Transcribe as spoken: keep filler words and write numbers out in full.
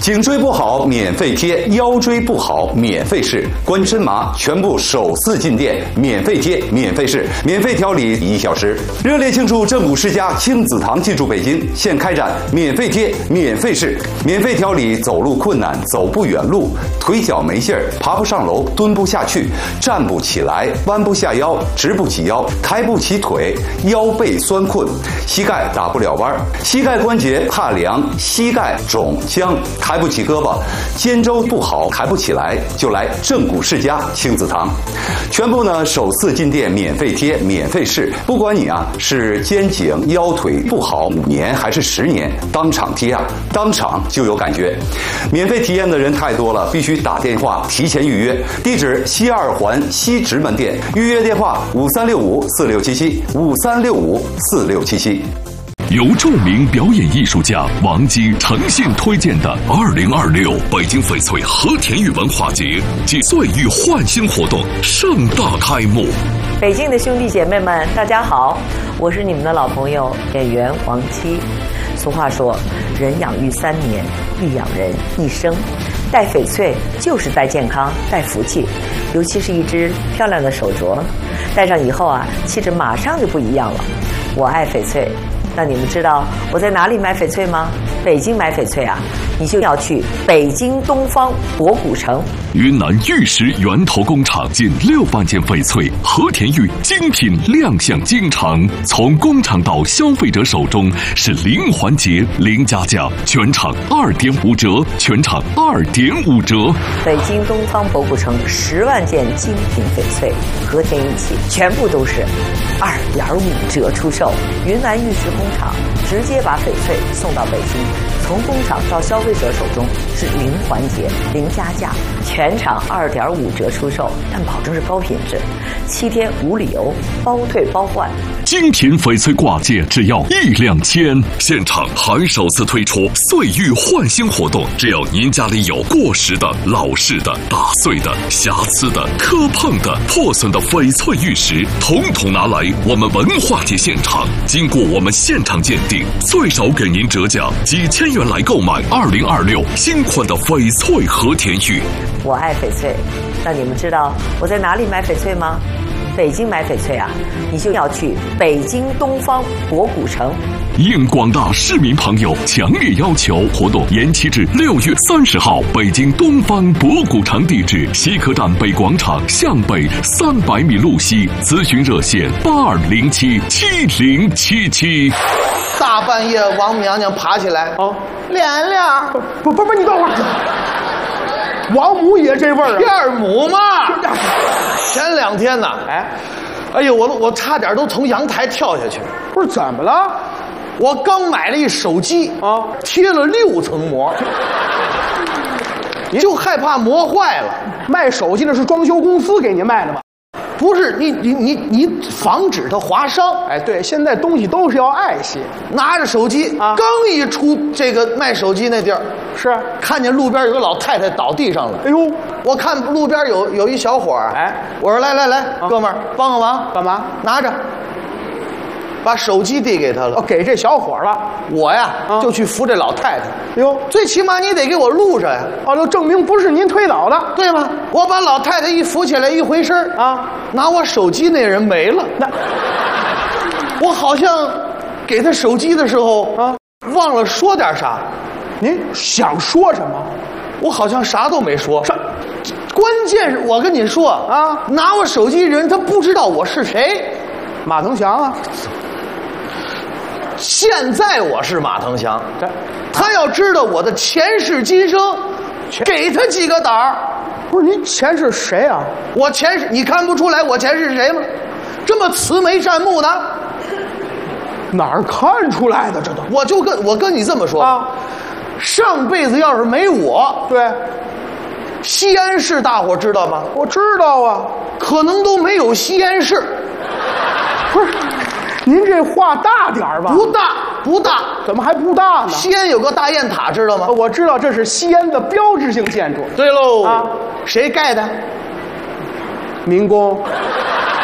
颈椎不好免费贴，腰椎不好免费试，关身麻全部首次进店，免费贴，免费试，免费调理一小时。热烈庆祝正骨世家亲子堂进驻北京，现开展免费贴、免费试、免费调理走路困难、走不远路、腿脚没劲儿、爬不上楼、蹲不下去、站不起来、弯不下腰、直不起腰、抬不起腿、腰背酸困、膝盖打不了弯、膝盖关节怕凉、膝盖肿僵、抬不起胳膊、肩周不好抬不起来，就来正骨世家亲子堂。全部呢首次进店免费贴、免费试，不管你啊是肩颈腰腿不好五年还是十年，当场贴啊，当场就有感觉。免费体验的人太多了，必须打电话提前预约。地址西二环西直门店，预约电话五三六五四六七七五三六五四六七七。 由著名表演艺术家王姬诚信推荐的二零二六北京翡翠和田玉文化节暨岁玉焕新活动盛大开幕。 北京的兄弟姐妹们，大家好，我是你们的老朋友演员王姬。俗话说，人养育三年，亦养人一生。戴翡翠就是戴健康、戴福气，尤其是一只漂亮的手镯，戴上以后啊，气质马上就不一样了。我爱翡翠。那你们知道我在哪里买翡翠吗？北京买翡翠啊，你就要去北京东方博古城。 云南玉石源头工厂近六万件翡翠和田玉精品亮相京城，从工厂到消费者手中是零环节、零加价，全场二点五折，全场二点五折。 北京东方博古城十万件精品翡翠和田玉器，全部都是二点五折出售。云南玉石工厂直接把翡翠送到北京，从工厂到消费者手中是零环节、零加价，全场二点五折出售，但保证是高品质，七天无理由，包退包换。 精品翡翠挂件只要一两千，现场还首次推出岁玉焕新活动，只要您家里有过时的、老式的、打碎的、瑕疵的、磕碰的、破损的翡翠玉石，统统拿来我们文化节现场，经过我们现场鉴定，最少给您折价几千元来购买二零二六新款的翡翠和田玉。 我爱翡翠，那你们知道我在哪里买翡翠吗？北京买翡翠啊，你就要去北京东方博古城。 应广大市民朋友强烈要求，活动延期至六月三十号。北京东方博古城地址：西客站北广场向北三百米路西。咨询热线：八二零七七零七七。 大半夜，王母娘娘爬起来，哦，莲莲， 不不不，你等会儿。王母也这味儿啊？ 二母嘛。前两天呢，哎，哎呦，我我差点都从阳台跳下去。 不是怎么了？ 我刚买了一手机啊，贴了六层膜，就害怕磨坏了。 卖手机的是装修公司给你卖的吗？ 不是，你你你你防止它划伤。 哎，对，现在东西都是要爱惜。 拿着手机啊，刚一出这个卖手机那地儿， 是看见路边有个老太太倒地上了。哎呦，我看路边有有一小伙儿，哎，我说来来来，啊、哥们儿帮个忙， 干嘛？ 拿着，把手机递给他了。 哦，给这小伙了。 我呀、啊、就去扶这老太太。 哟， 最起码你得给我录上呀。 哦，就证明不是您推倒的， 对吗？我把老太太一扶起来，一回身啊，拿我手机那人没了。那我好像给他手机的时候啊，忘了说点啥。 您想说什么？ 我好像啥都没说。啥？关键是我跟你说啊，拿我手机人他不知道我是谁。 马腾祥啊。 现在我是马腾祥，他要知道我的前世今生，给他几个胆儿。 不是您前世谁啊？ 我前世你看不出来我前世是谁吗？这么慈眉善目的， 哪儿看出来的？这都我就跟我跟你这么说啊，上辈子要是没我， 对， 西安市大伙知道吗？ 我知道啊， 可能都没有西安市。 不是。您这话大点儿吧？ 不大，不大， 怎么还不大呢？ 西安有个大雁塔，知道吗？ 我知道，这是西安的标志性建筑。 对喽，啊，谁盖的？ 民工。